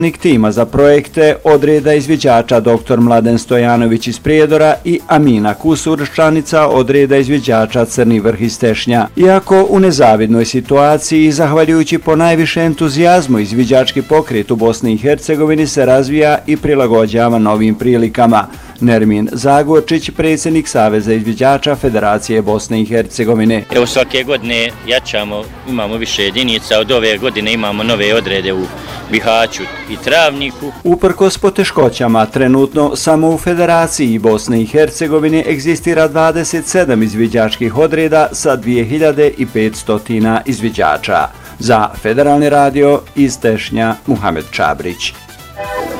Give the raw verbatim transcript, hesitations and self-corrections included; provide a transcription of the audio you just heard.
tima za projekte odreda izviđača doktor Mladen Stojanović iz Prijedora i Amina Kusur, članica odreda izviđača Crni Vrh iz Tešnja. Iako u nezavidnoj situaciji, zahvaljujući po najviše entuzijazmu, izviđački pokret u Bosni i Hercegovini se razvija i prilagođava novim prilikama. Nermin Zagorčić, predsjednik Saveza izviđača Federacije Bosne i Hercegovine. Evo svake godine jačamo, imamo više jedinica, od ove godine imamo nove odrede u Bihaću i Travniku. Uprkos poteškoćama, trenutno samo u Federaciji Bosne i Hercegovine egzistira dvadeset sedam izviđačkih odreda sa dvije hiljade petsto izviđača. Za Federalni radio iz Tešnja, Muhamed Čabrić.